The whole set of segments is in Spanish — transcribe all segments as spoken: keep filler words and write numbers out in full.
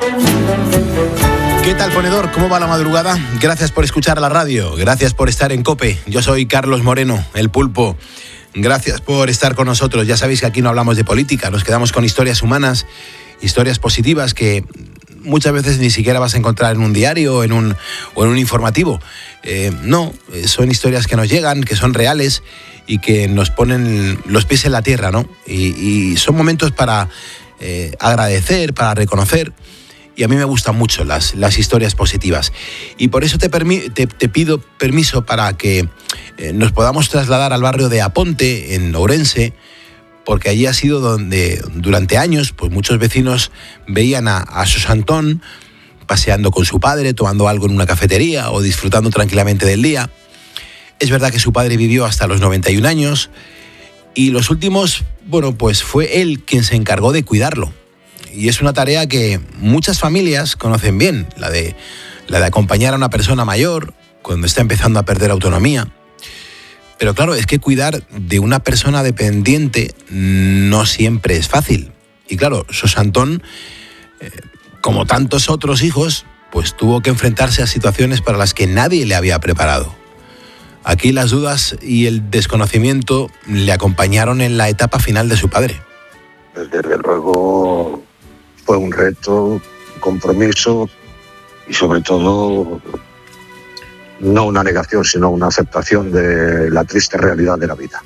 ¿Qué tal, ponedor? ¿Cómo va la madrugada? Gracias por escuchar la radio, gracias por estar en COPE. Yo soy Carlos Moreno, el Pulpo. Gracias por estar con nosotros. Ya sabéis que aquí no hablamos de política, nos quedamos con historias humanas, historias positivas que muchas veces ni siquiera vas a encontrar en un diario o en un, o en un informativo. Eh, no, son historias que nos llegan, que son reales y que nos ponen los pies en la tierra, ¿no? Y, y son momentos para eh, agradecer, para reconocer. Y a mí me gustan mucho las, las historias positivas. Y por eso te, permi- te, te pido permiso para que eh, nos podamos trasladar al barrio de Aponte, en Ourense, porque allí ha sido donde durante años pues muchos vecinos veían a, a Xosantón paseando con su padre, tomando algo en una cafetería o disfrutando tranquilamente del día. Es verdad que su padre vivió hasta los noventa y un años y los últimos, bueno, pues fue él quien se encargó de cuidarlo. Y es una tarea que muchas familias conocen bien, la de, la de acompañar a una persona mayor cuando está empezando a perder autonomía. Pero claro, es que cuidar de una persona dependiente no siempre es fácil. Y claro, Xosantón, eh, como tantos otros hijos, pues tuvo que enfrentarse a situaciones para las que nadie le había preparado. Aquí las dudas y el desconocimiento le acompañaron en la etapa final de su padre. Desde luego fue un reto, un compromiso y sobre todo no una negación, sino una aceptación de la triste realidad de la vida.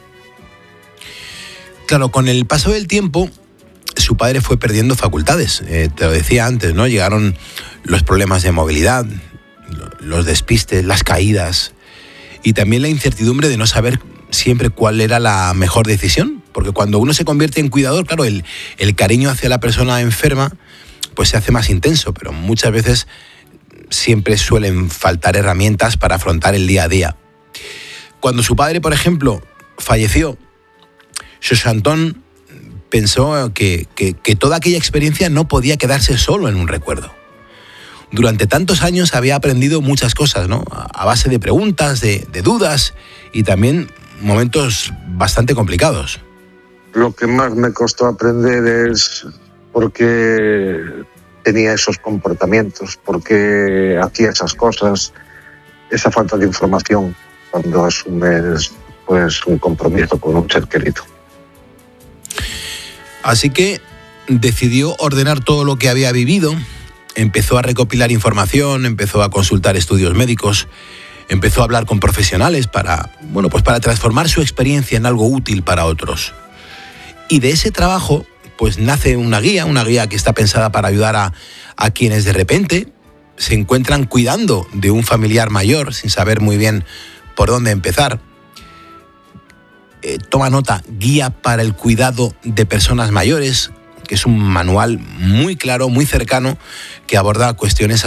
Claro, con el paso del tiempo, su padre fue perdiendo facultades. Eh, te lo decía antes, ¿no? Llegaron los problemas de movilidad, los despistes, las caídas y también la incertidumbre de no saber siempre cuál era la mejor decisión. Porque cuando uno se convierte en cuidador, claro, el, el cariño hacia la persona enferma pues se hace más intenso, pero muchas veces siempre suelen faltar herramientas para afrontar el día a día. Cuando su padre, por ejemplo, falleció, Xosantón pensó que, que, que toda aquella experiencia no podía quedarse solo en un recuerdo. Durante tantos años había aprendido muchas cosas, ¿no? A base de preguntas, de, de dudas y también momentos bastante complicados. Lo que más me costó aprender es por qué tenía esos comportamientos, por qué hacía esas cosas, esa falta de información cuando asumes pues, un compromiso con un ser querido. Así que decidió ordenar todo lo que había vivido, empezó a recopilar información, empezó a consultar estudios médicos, empezó a hablar con profesionales para, bueno, pues para transformar su experiencia en algo útil para otros. Y de ese trabajo, pues nace una guía, una guía que está pensada para ayudar a, a quienes de repente se encuentran cuidando de un familiar mayor sin saber muy bien por dónde empezar. Eh, toma nota, Guía para el cuidado de personas mayores, que es un manual muy claro, muy cercano, que aborda cuestiones